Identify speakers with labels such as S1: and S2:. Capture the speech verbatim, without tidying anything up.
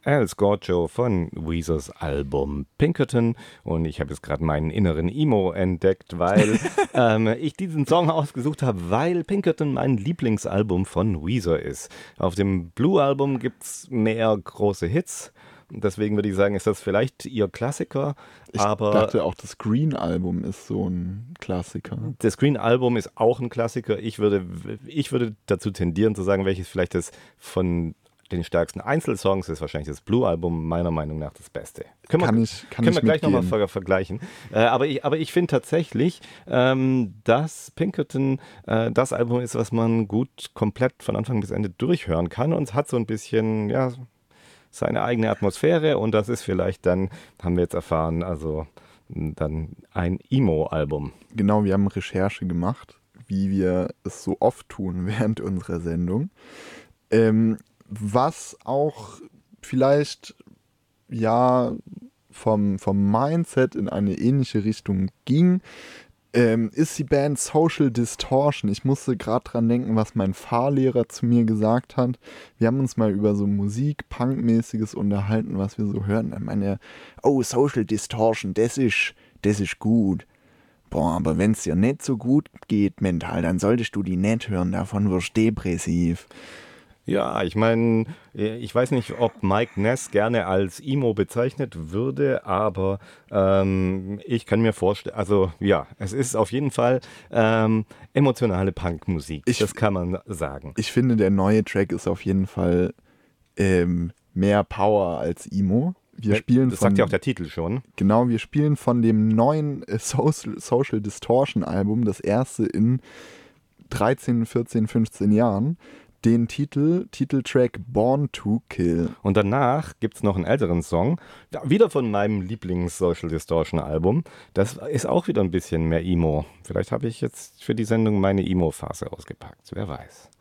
S1: Al Scorcho von Weezers Album Pinkerton und ich habe jetzt gerade meinen inneren Emo entdeckt, weil ähm, ich diesen Song ausgesucht habe, weil Pinkerton mein Lieblingsalbum von Weezer ist. Auf dem Blue-Album gibt es mehr große Hits, deswegen würde ich sagen, ist das vielleicht ihr Klassiker.
S2: Ich
S1: aber
S2: dachte auch, das Green-Album ist so ein Klassiker.
S1: Das Green-Album ist auch ein Klassiker. Ich würde, ich würde dazu tendieren zu sagen, welches vielleicht das von den stärksten Einzelsongs ist, wahrscheinlich das Blue-Album, meiner Meinung nach das Beste. Können
S2: kann
S1: wir,
S2: ich, kann
S1: können
S2: ich
S1: wir gleich nochmal
S2: mitgehen.
S1: ver vergleichen. Äh, aber ich, aber ich finde tatsächlich, ähm, dass Pinkerton äh, das Album ist, was man gut komplett von Anfang bis Ende durchhören kann und es hat so ein bisschen, ja, seine eigene Atmosphäre und das ist vielleicht dann, haben wir jetzt erfahren, also dann ein Emo-Album.
S2: Genau, wir haben Recherche gemacht, wie wir es so oft tun während unserer Sendung. Ähm, was auch vielleicht ja vom, vom Mindset in eine ähnliche Richtung ging, ähm, ist die Band Social Distortion. Ich musste gerade dran denken, was mein Fahrlehrer zu mir gesagt hat. Wir haben uns mal über so Musik, Punk-mäßiges unterhalten, was wir so hören. Dann meinte er, oh, Social Distortion, das ist, das ist gut. Boah, aber wenn es dir nicht so gut geht mental, dann solltest du die nicht hören, davon wirst du depressiv.
S1: Ja, ich meine, ich weiß nicht, ob Mike Ness gerne als Emo bezeichnet würde, aber ähm, ich kann mir vorstellen, also ja, es ist auf jeden Fall ähm, emotionale Punkmusik,
S2: Ich-
S1: das kann man sagen.
S2: Ich finde, der neue Track ist auf jeden Fall ähm, mehr Power als Emo. Wir spielen
S1: das
S2: von,
S1: sagt ja auch der Titel schon.
S2: genau, wir spielen von dem neuen äh, Social, Social Distortion Album, das erste in dreizehn, vierzehn, fünfzehn Jahren, den Titel, Titeltrack Born to Kill.
S1: Und danach gibt es noch einen älteren Song, wieder von meinem Lieblings-Social Distortion-Album. Das ist auch wieder ein bisschen mehr Emo. Vielleicht habe ich jetzt für die Sendung meine Emo-Phase ausgepackt, wer weiß.